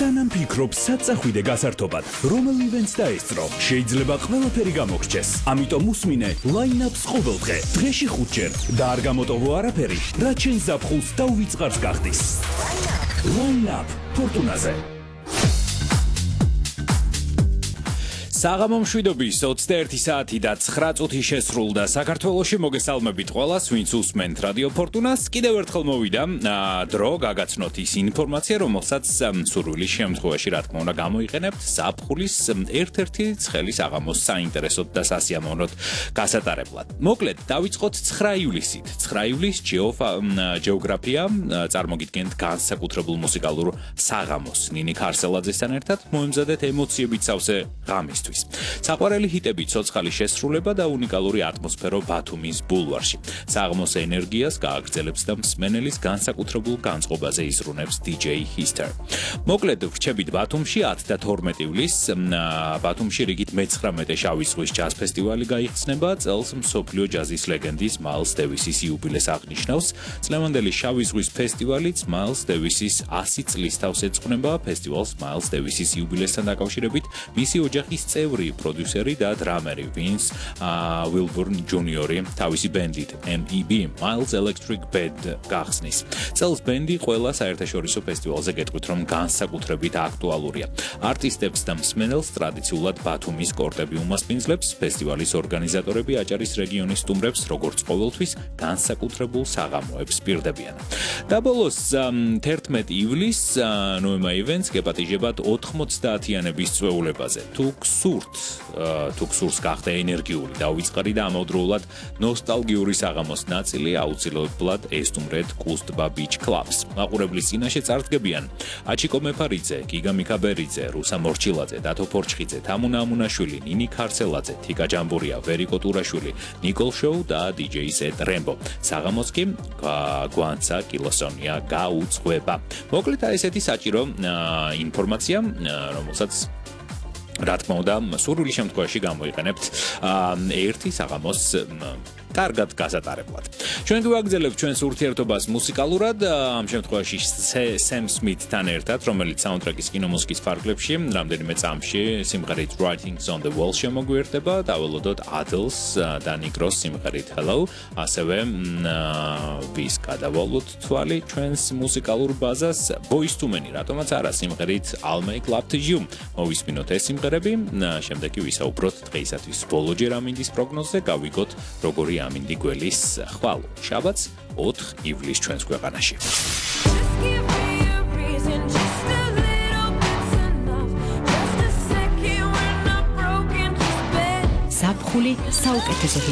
სანამ ფიქრობ საწახვიდე გასართობად, რომელივენც დაესწრო, შეიძლება ყველაფერი გამოგრჩეს. ამიტომ უსმინე line-up-ს ყოველდღე, დღეში 5 ჯერ და არ გამოტოვო არაფერი, რაც შენ ზაფხულს და უვიწყარს გახდის. Line-up ფორტუნაზე. საღამო მშვიდობის 21 საათი და 9 წუთი შესრულდა საქართველოში. მოგესალმებით ყველას, ვინც უსმენთ რადიო ფორტუნას. კიდევ ერთხელ მოვიდა დრო გაგაცნოთ ის ინფორმაცია, რომელსაც სურვილის შემთხვევაში რა თქმა უნდა გამოიყენებთ ზაფხულის ერთ-ერთი ცხელი საღამოს საინტერესოდ და სასიამოვნოდ გასატარებლად. მოკლედ, დავიწყოთ 9 ივლისით. 9 ივლის გეოგრაფია წარმოგიდგენთ განსაკუთრებულ მუსიკალურ საღამოს. ნინი ქარსელაძესთან ერთად მოემზადეთ ემოციებით სავსე ღამისთვის. საყვარელი ჰიტები, ცოცხალი შესრულება და უნიკალური ატმოსფერო ბათუმის ბულვარში. საღამოს ენერგიას გააგრძელებს და მსმენელის განსაკუთრებულ განწყობაზე იზრუნებს DJ Hister. მოკლედ, ვრჩებით ბათუმში 10 და 12 ივლის. ბათუმში რიგით მე-19 შავი ზღვის ჯაზ ფესტივალი გაიხსნება. წელს მსოფლიო ჯაზის ლეგენდის მაილს დევისის იუბილეს აღნიშნავს. წლევანდელი შავი ზღვის ფესტივალიც მაილს დევისის 100 წლის თავს ეძღვნება. ფესტივალს მაილს დევისის იუბილესთან დაკავშირებით მისი ოჯახის წევრი, პროდიუსერი და დრამერი ვინს ვილბურნ ჯუნიორი თავისი ბენდით MEB Miles Electric Band გახსნის. წელს ბენდი ყველა საერთაშორისო ფესტივალზე გეტყვით, რომ განსაკუთრებით აქტუალურია. არტისტებს და მსმენელს ტრადიციულად ბათუმის კორტები უმასპინძლებს. ფესტივალის ორგანიზატორები აჭარის რეგიონის სტუმრებს როგორც ყოველთვის განსაკუთრებულ საღამოებს პირდებიან. და ბოლოს 11 ივლის ნოემა ივენს გეპატიჟებათ 90-იანების წვეულებაზე. თუ გსურს გახდა ენერგიული და უწყარი და ამავდროულად ნოსტალგიური საღამოს ნაწილი, აუცილებლად ესტუმრეთ კუსტბა ბიჩ კლაბს. მაყურებლის წინაშე წარდგებიან აჩიკო მეფარიძე, გიგა მიქაბერიძე, რუსა მორჩილაძე, დათო ფორჩხიძე, თამუნა ამუნაშვილი, ნინი ქარსელაძე, თიკა ჯამბურია, ვერიკო ტურაშვილი, ნიკოლ შოუ და DJ Set Rembo. საღამოს კი გვანცა კილოსონია გაუძღვება. მოკლედ ესეთი საჭირო ინფორმაცია, რომელსაც რა თქმა უნდა, სურვილის შემთხვევაში გამოიყენებთ ერთი საღამოს კარგად გასატარებლად. ჩვენ გვაგრძელებთ ჩვენს ურთიერთობას მუსიკალურად, ამ შემთხვევაში Sam Smith-თან ერთად, რომელიც საუნდტრეკის კინომუსიკის ფარგლებში რამდენიმე წამში სიმღერით Writings on the Wall შემოგვიერთდება, დაველოდოთ Adele-ს და Nick Ross სიმღერით Hello, ასევე ვის გადავალოთ თვალი ჩვენს მუსიკალურ ბაზას Boyz II Men, რატომაც არა სიმღერით I'll Make Love to You. მოვისმინოთ ეს სიმღერები, შემდეგ კი ვისაუბროთ დღეისათვის ბოლოჯერ ამინდის პროგნოზზე, გავიგოთ როგორი ამინდი გველის ხვალ შაბათს 4 ივლის ჩვენს ქვეყანაში. ზაფხული საუკეთესო